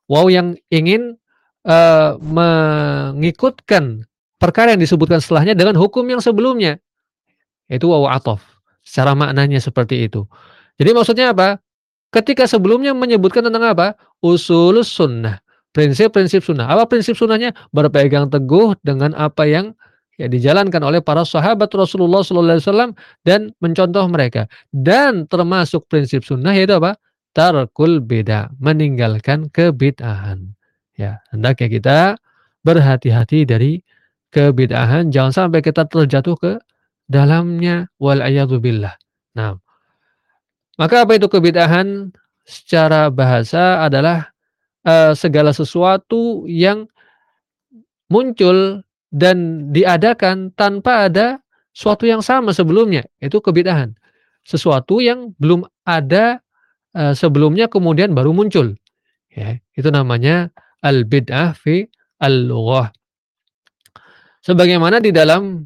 Waw yang ingin, mengikutkan perkara yang disebutkan setelahnya dengan hukum yang sebelumnya. Itu waw athof, secara maknanya seperti itu. Jadi maksudnya apa? Ketika sebelumnya menyebutkan tentang apa? Ushulus sunnah, prinsip-prinsip sunnah. Apa prinsip sunnahnya? Berpegang teguh dengan apa yang, ya dijalankan oleh para sahabat Rasulullah SAW dan mencontoh mereka. Dan termasuk prinsip sunnah yaitu apa? Tarkul bid'ah, meninggalkan kebid'ahan. Ya, hendaknya kita berhati-hati dari kebid'ahan, jangan sampai kita terjatuh ke dalamnya wal a'yadzu billah. Nah, maka apa itu kebid'ahan? Secara bahasa adalah, segala sesuatu yang muncul dan diadakan tanpa ada suatu yang sama sebelumnya, itu kebid'ahan. Sesuatu yang belum ada, sebelumnya kemudian baru muncul, ya, itu namanya al-bid'ah fi al-lughah. Sebagaimana di dalam,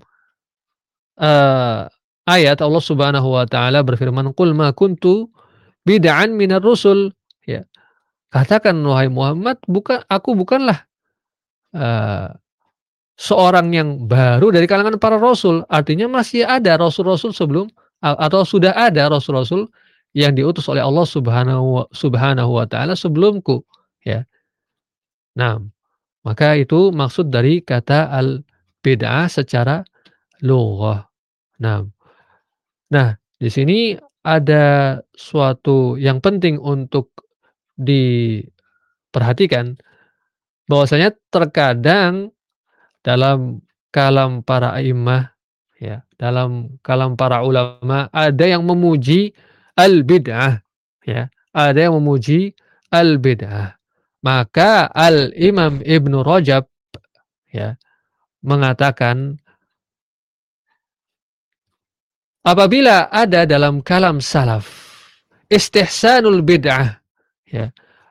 ayat Allah Subhanahu wa taala berfirman, "Qul ma kuntu bid'an minar rusul." Ya, katakan wahai Muhammad, aku bukanlah, eee, seorang yang baru dari kalangan para rasul. Artinya masih ada rasul-rasul sebelum atau sudah ada rasul-rasul yang diutus oleh Allah Subhanahu wa taala sebelumku, ya. Nah, maka itu maksud dari kata al-bid'ah secara lughah. Nah nah, di sini ada suatu yang penting untuk diperhatikan, bahwasanya terkadang dalam kalam para a'immah, ya, dalam kalam para ulama ada yang memuji al-bid'ah, ya, ada yang memuji al-bid'ah. Maka Al-Imam Ibnu Rajab, ya, mengatakan apabila ada dalam kalam salaf istihsanul bid'ah, ya,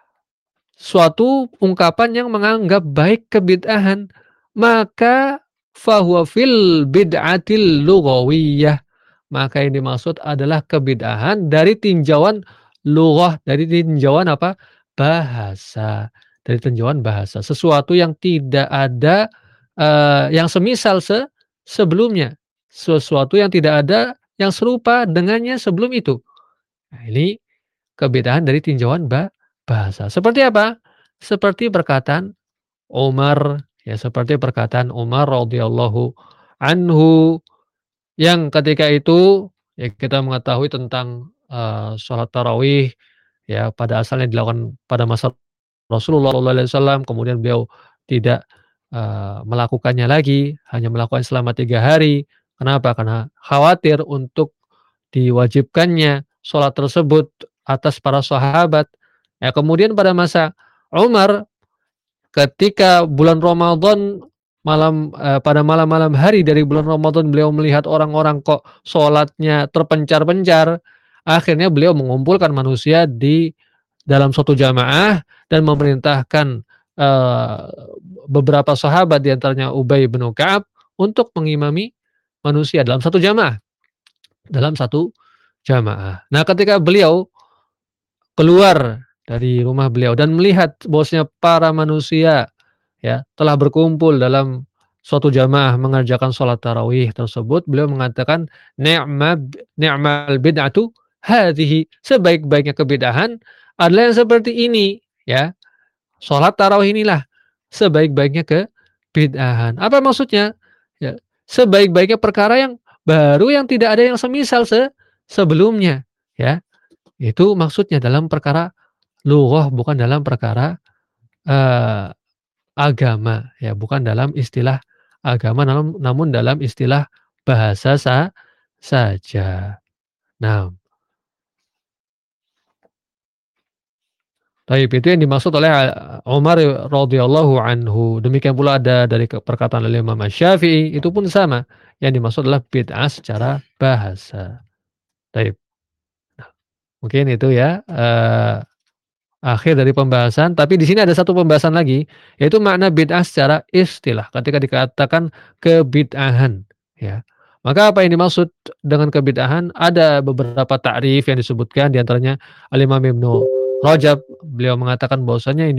suatu ungkapan yang menganggap baik kebid'ahan, maka fahuwa fil bid'atil lughawiyah, maka yang dimaksud adalah kebid'ahan dari tinjauan lughah, dari tinjauan apa? Bahasa, dari tinjauan bahasa. Sesuatu yang tidak ada, yang semisal sebelumnya, sesuatu yang tidak ada yang serupa dengannya sebelum itu. Nah, ini kebedaan dari tinjauan bahasa. Seperti apa? Seperti perkataan Umar, ya, seperti perkataan Umar radhiyallahu anhu yang ketika itu, ya, kita mengetahui tentang, sholat tarawih, ya, pada asalnya dilakukan pada masa Rasulullah SAW, kemudian beliau tidak, melakukannya lagi, hanya melakukan selama 3 hari. Kenapa? Karena khawatir untuk diwajibkannya sholat tersebut atas para sahabat. Ya, kemudian pada masa Umar, ketika bulan Ramadan pada malam-malam hari dari bulan Ramadan beliau melihat orang-orang kok sholatnya terpencar-pencar, akhirnya beliau mengumpulkan manusia di dalam suatu jamaah dan memerintahkan, eee, beberapa sahabat di antaranya Ubay bin Ka'ab untuk mengimami manusia dalam satu jamaah, dalam satu jamaah. Nah, ketika beliau keluar dari rumah beliau dan melihat bahwasanya para manusia, ya, telah berkumpul dalam suatu jamaah mengerjakan sholat tarawih tersebut, beliau mengatakan, ni'mal bid'atu hadhihi." Sebaik-baiknya kebid'ahan adalah yang seperti ini, ya. Sholat tarawih inilah sebaik-baiknya kebid'ahan. Apa maksudnya? Ya, sebaik-baiknya perkara yang baru yang tidak ada yang semisal sebelumnya, ya. Itu maksudnya dalam perkara lughah, bukan dalam perkara, eee, agama, ya, bukan dalam istilah agama, namun dalam istilah bahasa saja. Nah, taib itu yang dimaksud oleh, Umar radhiyallahu anhu. Demikian pula ada dari perkataan Imam Asy-Syafi'i, itu pun sama, yang dimaksud adalah bid'ah secara bahasa. Taib. Mungkin itu ya, akhir dari pembahasan, tapi di sini ada satu pembahasan lagi, yaitu makna bid'ah secara istilah, ketika dikatakan kebid'ahan, ya. Maka apa yang dimaksud dengan kebid'ahan? Ada beberapa ta'rif yang disebutkan, di antaranya Al-Imam Ibnu Rajab, beliau mengatakan bahwasanya ini